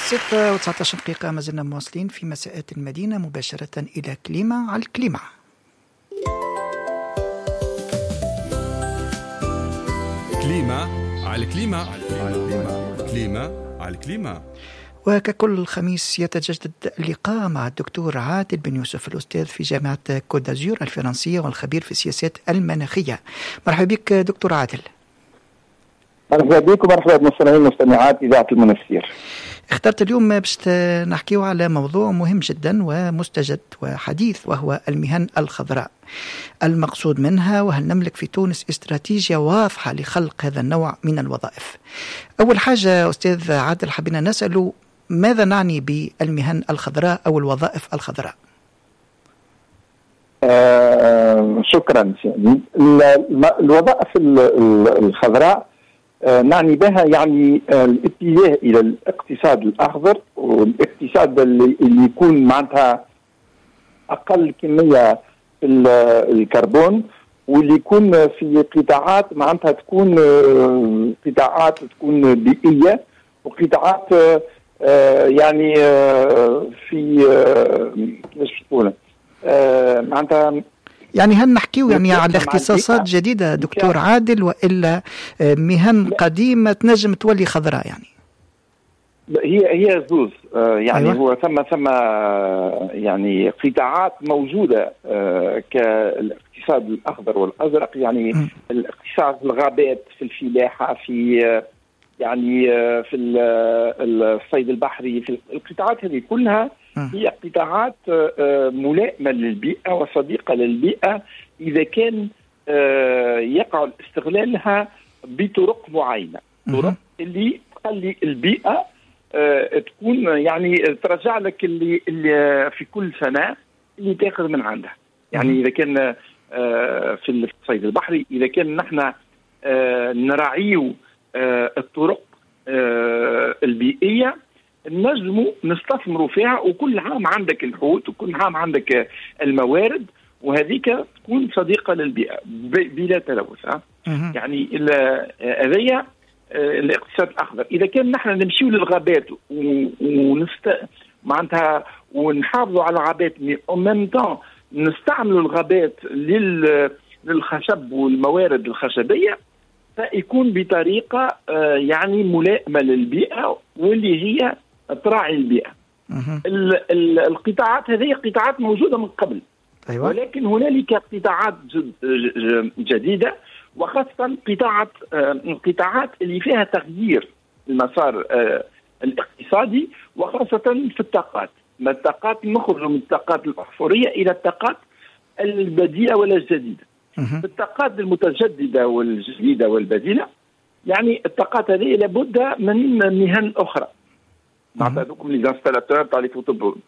6:19 ما زلنا مواصلين في مساءات المدينة مباشرة إلى كليمة على الكليمة. كليمة على الكليمة. كليمة على الكليمة. وككل خميس يتجدد اللقاء مع الدكتور عادل بن يوسف، الأستاذ في جامعة كوت دازور الفرنسية والخبير في السياسات المناخية. مرحبا بك دكتور عادل. مرحبا بكم ومرحبا بمستمعين ومستمعات إذاعة المنافسير. اخترت اليوم باش نحكيو على موضوع مهم جدا ومستجد وحديث، وهو المهن الخضراء. المقصود منها، وهل نملك في تونس استراتيجية واضحة لخلق هذا النوع من الوظائف؟ أول حاجة أستاذ عادل حبينا نسأله، ماذا نعني بالمهن الخضراء أو الوظائف الخضراء؟ شكرا. الوظائف الخضراء نعني بها يعني الاتجاه إلى الاقتصاد الأخضر، والاقتصاد اللي يكون معناتها أقل كمية في الكربون، واللي يكون في قطاعات معناتها تكون قطاعات تكون بيئية، وقطاعات يعني في كيفاش تقول معناتها يعني هل نحكيو يعني على اختصاصات جديدة دكتور عادل، وإلا مهن قديمة تنجم تولي خضراء؟ يعني هي زوز يعني أيوة. هو ثم يعني قطاعات موجودة كالاقتصاد الأخضر والأزرق، يعني الاقتصاد في الغابات، في الفلاحة، في يعني في الصيد البحري، في القطاعات هذه كلها هي قطاعات ملائمة للبيئة وصديقة للبيئة، إذا كان يقع استغلالها بطرق معينة، طرق اللي تخلي البيئة تكون يعني ترجع لك اللي في كل سنة اللي تأخذ من عندها. يعني إذا كان في الصيد البحري، إذا كان نحن نراعيو الطرق البيئية، نجموا نستثمروا فيها، وكل عام عندك الحوت وكل عام عندك الموارد، وهذيك تكون صديقة للبيئة بلا تلوث. يعني هذه الاقتصاد الأخضر. إذا كان نحن نمشيو للغابات معناتها ونحافظوا على الغابات، نستعملوا الغابات للخشب والموارد الخشبية، فيكون بطريقة يعني ملائمة للبيئة واللي هي تراعي البيئة. القطاعات هذه قطاعات موجودة من قبل. أيوة. ولكن هنالك قطاعات جديدة، وخاصة القطاعات اللي فيها تغيير المسار الاقتصادي، وخاصة في الطاقات. نخرج من الطاقات الأحفورية إلى الطاقات البديلة ولا الجديدة. الطاقات المتجددة والجديدة والبديلة، يعني الطاقات هذه لابد من مهن أخرى. نعطيكم لي انستالاتور تاع لي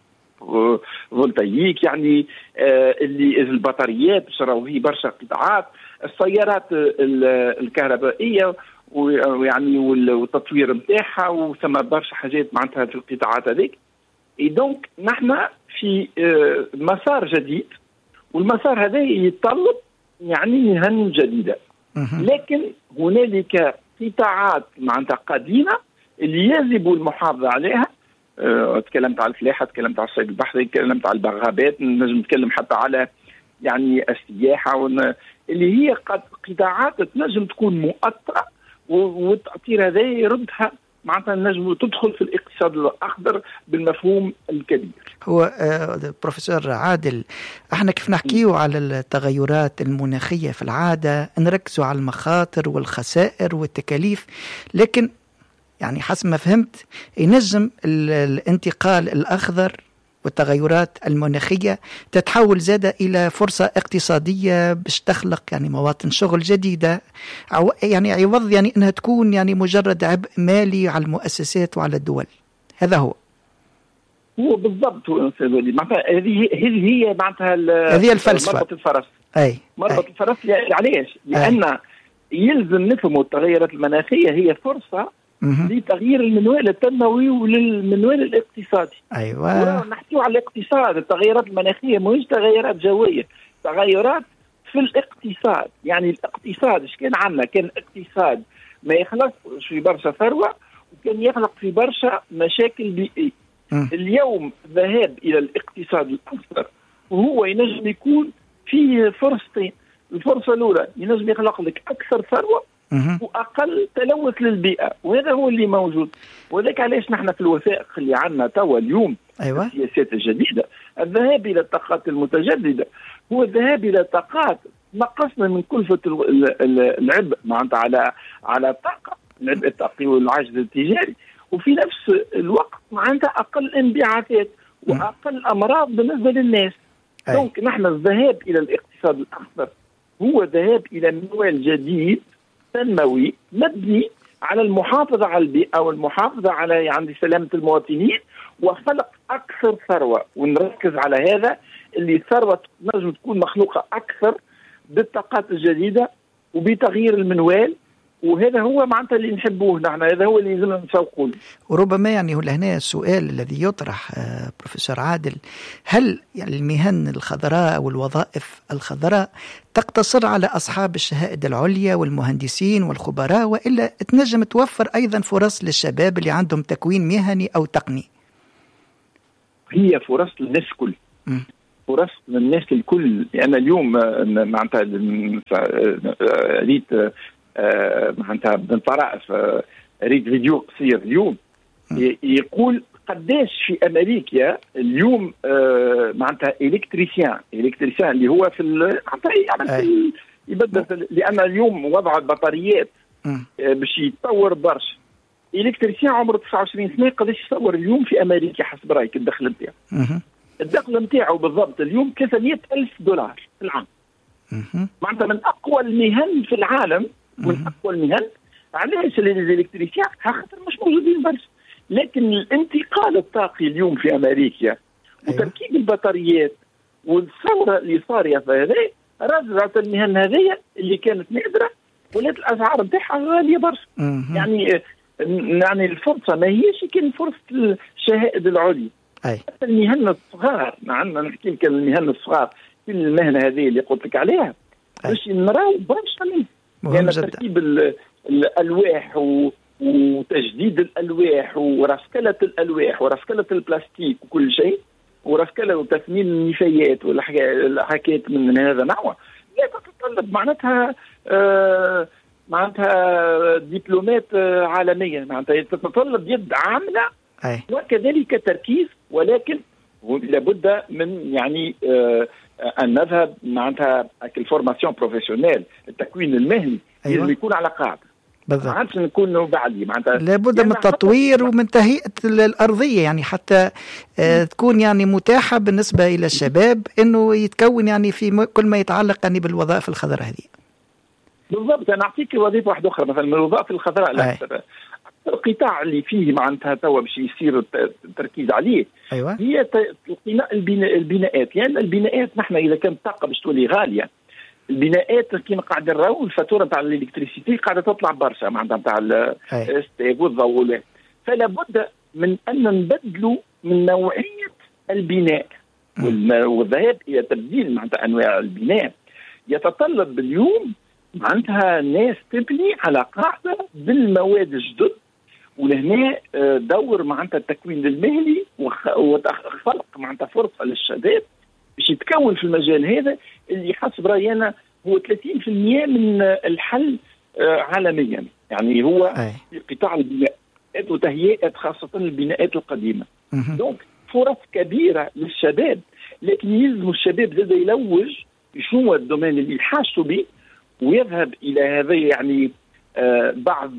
فوتوفولتايك، يعني اللي البطاريات شراو فيه برشا قطاعات، السيارات الكهربائية ويعني والتطوير نتاعها، وثم برشا حاجات معناتها في القطاعات هذيك. دونك نحن في مسار جديد، والمسار هذا يتطلب يعني مهن جديدة. لكن هنالك قطاعات معناتها قديمة اللي يجب المحافظة عليها. تكلمت على الفلاحة، تكلمت على الصيد البحري، تكلمت على الغابات، نجم نتكلم حتى على يعني السياحة، اللي هي قطاعات تنجم تكون مؤثرة، والتأثير هذا يردها معناتها نجم تدخل في الاقتصاد الأخضر بالمفهوم الكبير. هو بروفيسور عادل، احنا كيف نحكيو على التغيرات المناخية في العادة نركزوا على المخاطر والخسائر والتكاليف، لكن يعني حسب ما فهمت ينجم الانتقال الأخضر والتغيرات المناخية تتحول زادة إلى فرصة اقتصادية باش تخلق يعني مواطن شغل جديدة، يعني عوض يعني أنها تكون يعني مجرد عبء مالي على المؤسسات وعلى الدول. هذا هو بالضبط. هذه هي معناتها هذه الفلسفة، مربط الفرس. مربط أي. الفرس. علاش؟ لأن يلزم نفهم التغيرات المناخية هي فرصة لتغيير المنوال التنموي وللمنوال الاقتصادي. أيوة. نحكيو على الاقتصاد. التغيرات المناخية مش تغيرات جوية، تغيرات في الاقتصاد. يعني الاقتصاد ايش كان عندنا؟ كان اقتصاد ما يخلصش في برشا ثروة، كان يخلق في برشا مشاكل بيئية. اليوم ذهاب إلى الاقتصاد الأخضر وهو ينجم يكون فيه فرصتين. الفرصة الأولى ينجم يخلق لك أكثر ثروة وأقل تلوث للبيئة، وهذا هو اللي موجود. وذلك علاش نحن في الوثائق اللي عندنا توا اليوم السياسات الجديدة الذهاب إلى الطاقات المتجددة هو الذهاب إلى طاقات نقصنا من كلفة العبء معناتها على الطاقة، العبء الطاقي والعجز التجاري، وفي نفس الوقت معناتها أقل انبعاثات وأقل أمراض بالنسبة للناس. دونك نحن الذهاب إلى الاقتصاد الأخضر هو ذهاب إلى منوال جديد تنموي مبني على المحافظة على البيئة والمحافظة على يعني سلامة المواطنين وخلق أكثر ثروة. ونركز على هذا اللي الثروة نجم تكون مخلوقة أكثر بالطاقات الجديدة وبتغيير المنوال، وهذا هو معناتها اللي نحبوه نحن، هذا هو اللي لازم نسوقه. وربما يعني هنا السؤال الذي يطرح بروفيسور عادل، هل يعني المهن الخضراء أو الوظائف الخضراء تقتصر على أصحاب الشهائد العليا والمهندسين والخبراء، وإلا تنجم توفر أيضا فرص للشباب اللي عندهم تكوين مهني أو تقني؟ هي فرص للناس الكل، فرص للناس الكل. لأن اليوم معناتها ريت معناتها بن طرائف ريت فيديو قصير اليوم يقول قداش في أمريكا اليوم معناتها إلكتريسيان اللي هو في يعمل يبدل، لأن اليوم وضع البطاريات باش يتطور برشا. إلكتريسيان عمره 29 سنة قداش يصور اليوم في أمريكا حسب رأيك الدخل نتاعو؟ الدخل نتاعو بالضبط اليوم $300,000 في العام. معناتها من أقوى المهن في العالم، من أقوى المهن. علاش الإلكتريسيان؟ خاطر مش موجودين برشا. لكن الانتقال الطاقي اليوم في أمريكا وتركيب البطاريات والثورة اللي صارية في هذا رجعت المهن هذه اللي كانت نادرة ولات الأسعار نتاعها غالية برشا. يعني الفرصة ما هيش كان فرصة الشهائد العليا. حتى المهن الصغار، نحكي لك المهن الصغار في المهنة هذه اللي قلت لك عليها باش نراو برشا يعني تركيب الألواح وتجديد الألواح ورسكلة الألواح ورسكلة البلاستيك وكل شيء، ورسكلة وتثمين النفايات والحكايات من هذا النوع. لا تتطلب معناتها دبلومات عالمية، معناتها تتطلب يد عاملة وكذلك تركيز، ولكن لابد من يعني أن نذهب معناتها الفورماسيون بروفيسيونيل، التكوين المهني لازم يكون على قاعدة. ما عادش نكون بعدي معناتها لابد من التطوير ومن تهيئة الأرضية يعني حتى تكون يعني متاحة بالنسبة إلى الشباب إنه يتكون يعني في كل ما يتعلق يعني بالوظائف الخضراء هذه. بالضبط. أنا أعطيك وظيفة واحدة أخرى مثلا من الوظائف الخضراء الأكثر القطاع اللي فيه معناتها توا باش يصير التركيز عليه هي البناءات. لأن البناءات نحن إذا كانت الطاقة باش تولي غالية، البناءات كيما قاعد نراو الفاتوره تاع الالكتريسيتي قاعده تطلع برشا معناتها تاع الاستيك والضوء، فلا بد من ان نبدلوا من نوعيه البناء والذهاب الى تبديل معناتها انواع البناء. يتطلب اليوم معناتها ناس تبني على قاعده بالمواد الجدد، ولهنا دور معناتها التكوين المهني وخلق معناتها فرصه للشباب باش يتكون في المجال هذا اللي حسب رأيي أنا هو 30% من الحل عالميا. يعني هو في قطاع البناءات وتهيئة خاصة البناءات القديمة. دونك فرص كبيرة للشباب، لكن يلزم الشباب زاد يلوج شنو الدومين اللي يحاسوا به ويذهب إلى هذا يعني بعض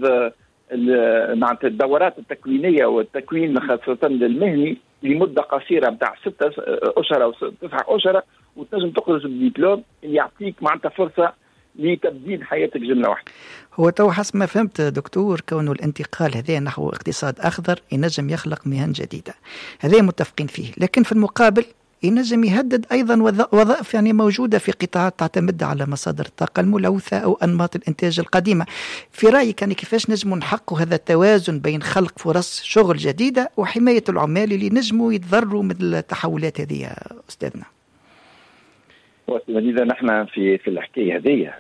معناتها الدورات التكوينية والتكوين خاصة المهني لمدة قصيرة بتاع 6 أشهر أو 9 أشهر، وتنجم تخرج بالدبلوم اللي يعطيك معناتها فرصة لتبديل حياتك جملة واحدة. هو تو حسب ما فهمت دكتور كونه الانتقال هذا نحو اقتصاد أخضر ينجم يخلق مهن جديدة، هذا متفقين فيه، لكن في المقابل ينجم يهدد أيضا وظائف يعني موجودة في قطاعات تعتمد على مصادر الطاقة الملوثة أو أنماط الإنتاج القديمة. في رأيك يعني كيفاش نجم نحقق هذا التوازن بين خلق فرص شغل جديدة وحماية العمال اللي نجموا يتضرروا من التحولات هذه يا أستاذنا؟ ولذا نحن في الحكايه هذه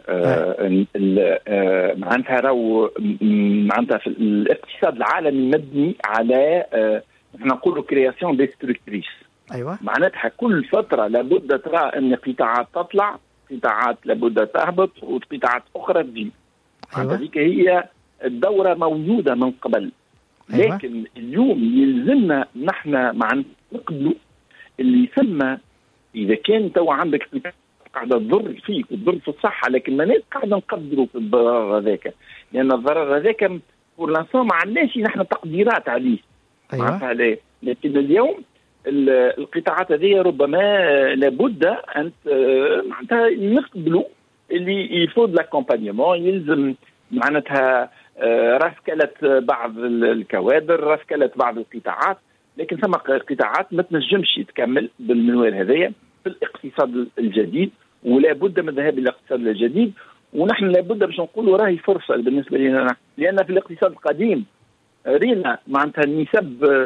معناتها راهو معناتها في الاقتصاد العالمي مبني على نحن نقولوا كرياسيون ديستركتريس. ايوه معناتها كل فتره لابد ترى ان قطاعات تطلع، قطاعات لابد تهبط، وقطاعات اخرى تجي. أيوة. هذيك هي الدوره موجوده من قبل. أيوة. لكن اليوم يلزمنا نحن نقبلوا اللي يسمى اذا كان تو عندك قاعده تضر فيك وتضر في الصحه، لكن ما ناس قاعده نقدروا في الضرر هذاك، لان الضرر هذاك بور لانسون ما عندناش نحن تقديرات عليه. أيوة. معناتها لكن اليوم القطاعات هذه ربما لابد ان معناتها نقبلوا اللي يفوض لاكومبانيمون، يلزم معناتها رسكلة بعض الكوادر، رسكلة بعض القطاعات، لكن ثم قطاعات ما تنجمش تكمل بالمنوال هذايا في الاقتصاد الجديد، ولا بد من الذهاب الى الاقتصاد الجديد. ونحن لابد باش نقولوا راهي فرصه بالنسبه لنا، لان في الاقتصاد القديم رينا معناتها النسب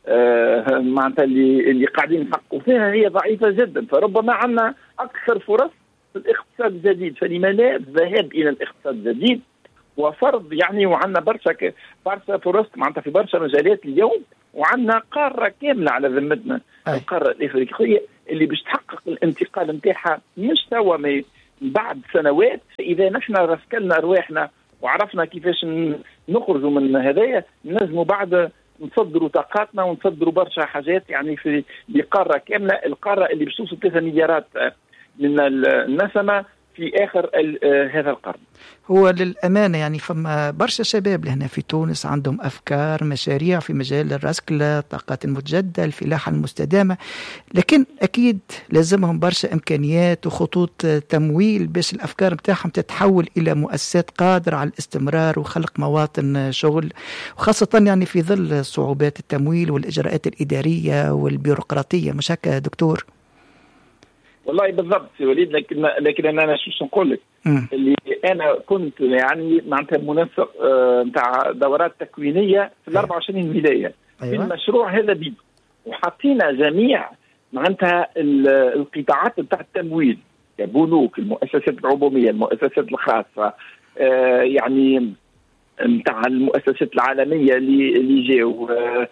معناتها اللي قاعدين نحققوا فيها هي ضعيفه جدا، فربما عندنا اكثر فرص في الاقتصاد الجديد، فلما لا الذهاب الى الاقتصاد الجديد وفرض يعني. وعندنا برشا فرص معناتها في برشا مجالات اليوم، وعندنا قاره كامله على ذمتنا، القاره الافريقيه اللي باش تحقق الانتقال نتاعها مش توا من بعد سنوات. اذا نحن رسكلنا رواحنا وعرفنا كيفاش نخرجوا من هذايا، نجموا بعد نصدروا طاقاتنا ونصدروا برشا حاجات يعني في قاره كامله، القاره اللي باش توصل 3 مليارات من النسمه في آخر هذا القرن. هو للأمانة يعني فما برشا شباب لهنا في تونس عندهم أفكار مشاريع في مجال الرسكلة، الطاقات المتجددة، الفلاحة المستدامة، لكن أكيد لازمهم برشا إمكانيات وخطوط تمويل باش الأفكار متاعهم تتحول إلى مؤسسات قادرة على الاستمرار وخلق مواطن شغل، وخاصة يعني في ظل صعوبات التمويل والإجراءات الإدارية والبيروقراطية. مش هكا دكتور؟ والله بالضبط يا وليد، لكن انا شو نقول لك، اللي انا كنت يعني معناتها منسق نتاع دورات تكوينيه في 24 ولايه. أيوة. في المشروع هذا بيد وحطينا جميع معناتها القطاعات نتاع التمويل، البنوك، المؤسسات العموميه، المؤسسات الخاصه، يعني نتاع المؤسسات العالميه اللي جاوا،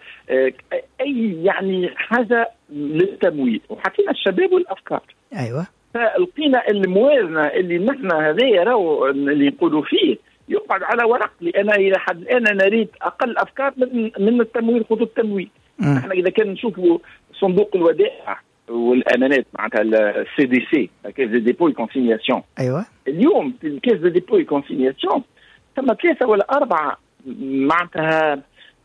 اي يعني حاجه للتمويل، وحطينا الشباب والافكار. ايوه. فلقينا الموازنه اللي نحن هذايا راهو اللي يقولوا فيه يقعد على ورق، لان الى حد الان انا نريد اقل افكار من التمويل، خطوط التمويل. نحن اذا كان نشوفوا صندوق الودائع والامانات معناتها السي دي سي، كاس دي ديبو اي كونسينياسيون. ايوه. اليوم في الكاس دي ديبو اي كونسينياسيون ثم 3 ولا 4 معناتها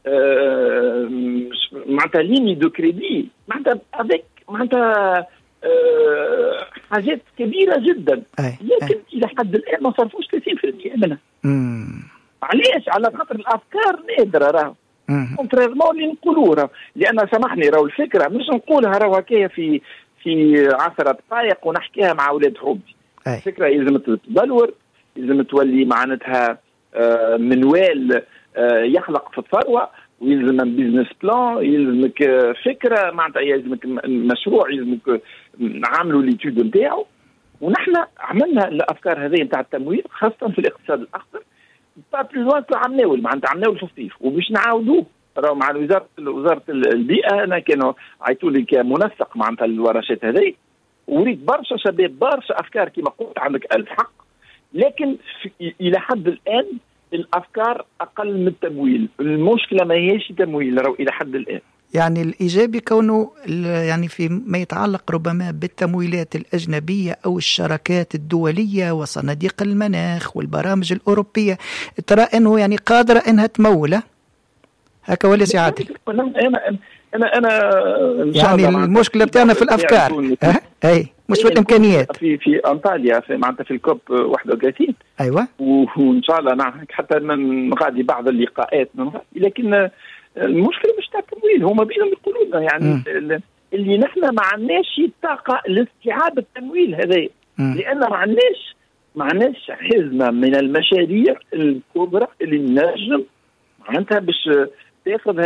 معناتها ليني دو كريدي معناتها افيك معناتها حاجات كبيره جدا، لكن الى حد الان ما صرفوش 30% منها. علاش؟ على خاطر الافكار نادره راهو، كونتريرمون اللي نقولوه، لان سامحني راهو الفكره مش نقولها راهو هكايا في 10 دقائق ونحكيها مع اولاد حبي. الفكره يلزم تتبلور، يلزم تولي معناتها منوال يخلق في الثروه، ويلزم بيزنس بلان، يلزمك فكره معناتها، يلزمك مشروع، يلزمك نعملوا ليتود نتاعو. ونحن عملنا الافكار هذه نتاع التمويل خاصه في الاقتصاد الاخضر عم ناول معناتها عم ناول في الصيف، وباش نعاودوه راهو مع وزاره البيئه. انا كانوا عيطوا لي كمنسق معناتها الورشات هذه، وريت برشا شباب برشا افكار كما قلت، عندك 1000 حق، لكن الى حد الان الافكار اقل من التمويل. المشكله ما هيش تمويل راهو الى حد الان. يعني الايجابي كونه يعني في ما يتعلق ربما بالتمويلات الاجنبيه او الشراكات الدوليه وصناديق المناخ والبرامج الاوروبيه، ترى انه يعني قادره انها تمول هكا ولا سي عادل؟ انا يعني المشكله بتاعنا في الافكار، اي مش في الامكانيات. في انطاليا معناتها في الكوب 31. ايوه. وان شاء الله حتى نغادي بعض اللقاءات، لكن المشكله مش تاع التمويل، هما بينهم يقولوا لنا يعني اللي نحن ما عندناش الطاقه لاستيعاب التمويل هذا، لان ما عندناش حزمه من المشاريع الكبرى اللي نجم معناتها باش تاخذ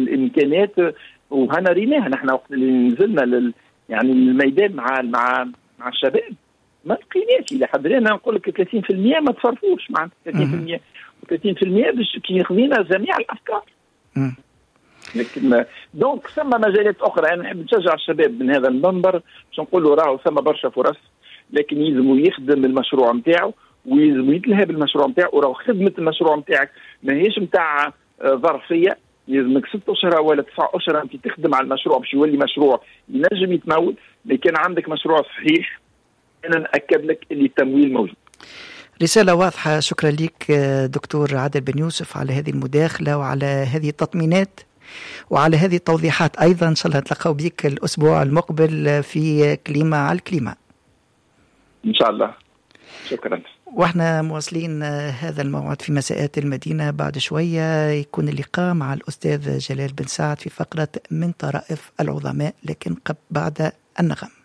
الامكانيات. وهنا ريناها نحن وقت اللي نزلنا يعني الميدان مع مع الشباب ما لقيناش لحد الان. نقول لك 30% ما تصرفوش مع 30% و30% باش كي يخذينا جميع الافكار. لكن دونك ثم مجالات اخرى. انا نحب نشجع الشباب من هذا المنبر باش نقول له راهو ثم برشا فرص، لكن يلزموا يخدم المشروع نتاعو ويلزموا يتلهى بالمشروع نتاعو. وراهو خدمه المشروع نتاعك ماهيش نتاع ظرفيه، يلزمك 6 أشهر ولا 9 أشهر انت تخدم على المشروع باش يولي مشروع ينجم يتمول. لكن عندك مشروع صحيح انا ناكد لك اللي التمويل موجود. رسالة واضحة. شكرا لك دكتور عادل بن يوسف على هذه المداخلة وعلى هذه التطمينات وعلى هذه التوضيحات. أيضا إن شاء الله نتلقاو بك الأسبوع المقبل في كليمة على الكليمة إن شاء الله. شكرا. واحنا مواصلين هذا الموعد في مساءات المدينة. بعد شوية يكون اللقاء مع الأستاذ جلال بن سعد في فقرة من طرائف العظماء، لكن بعد النغم.